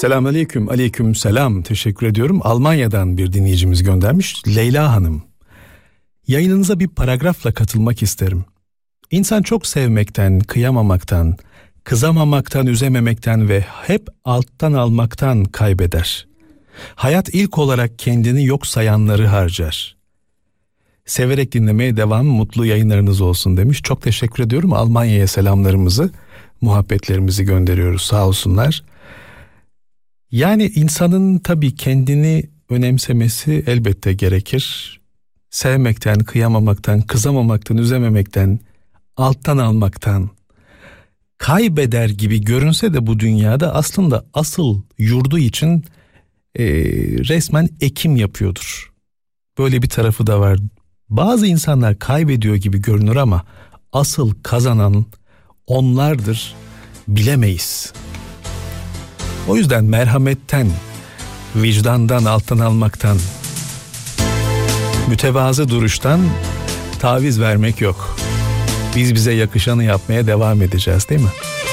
Selamünaleyküm. Aleyküm selam. Teşekkür ediyorum. Almanya'dan bir dinleyicimiz göndermiş. Leyla Hanım. Yayınınıza bir paragrafla katılmak isterim. İnsan çok sevmekten, kıyamamaktan, kızamamaktan, üzememekten ve hep alttan almaktan kaybeder. Hayat ilk olarak kendini yok sayanları harcar. Severek dinlemeye devam, mutlu yayınlarınız olsun demiş. Çok teşekkür ediyorum. Almanya'ya selamlarımızı, muhabbetlerimizi gönderiyoruz. Sağ olsunlar. Yani insanın tabii kendini önemsemesi elbette gerekir. Sevmekten, kıyamamaktan, kızamamaktan, üzememekten, alttan almaktan kaybeder gibi görünse de bu dünyada aslında asıl yurdu için resmen ekim yapıyordur. Böyle bir tarafı da var. Bazı insanlar kaybediyor gibi görünür ama asıl kazanan onlardır, bilemeyiz. O yüzden merhametten, vicdandan, alttan almaktan, mütevazı duruştan taviz vermek yok. Biz bize yakışanı yapmaya devam edeceğiz, değil mi?